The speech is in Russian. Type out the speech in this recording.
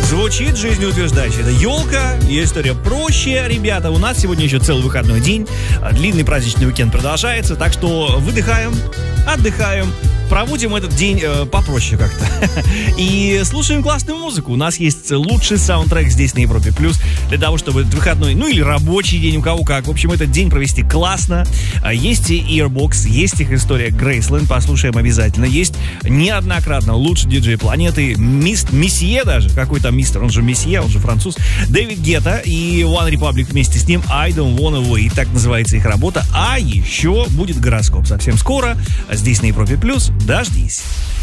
Звучит жизнеутверждающе. Это елка, и история проще. Ребята, у нас сегодня еще целый выходной день. Длинный праздничный уикенд продолжается, так что выдыхаем, отдыхаем. Проводим этот день попроще как-то. И слушаем классную музыку. У нас есть лучший саундтрек здесь на Европе Плюс. Для того, чтобы этот выходной, ну или рабочий день, у кого как. В общем, этот день провести классно. Есть и Earbox, есть их история Грейсленд. Послушаем обязательно. Есть неоднократно лучший диджей планеты. Месье даже. Какой там мистер? Он же месье, он же француз. Дэвид Гетта и One Republic вместе с ним. I Don't Wanna Wait. Так называется их работа. А еще будет гороскоп совсем скоро. Здесь на Европе Плюс. Дождись.